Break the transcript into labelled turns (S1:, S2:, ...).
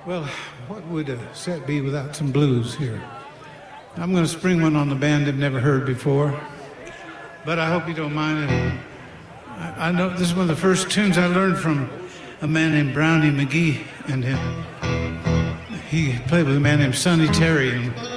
S1: Well, what would a set be without some blues here? I'm going to spring one on the band they've never heard before, but I hope you don't mind it. I know this is one of the first tunes I learned from a man named Brownie McGee and him. He played with a man named Sonny Terry, and